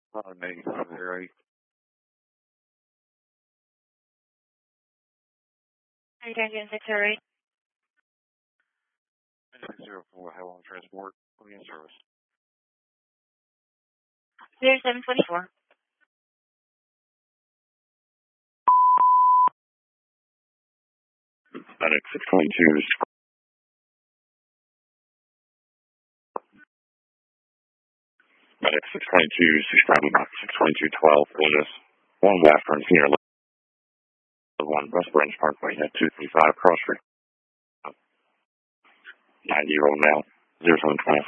Maybe 508. 608. 04, how long transport? Put in service. 0724. Medic 622. Medic 622, 62212, Willis. 1 Western Senior Level 1 West Branch Parkway at 235 Cross Street. 90 now, 0725.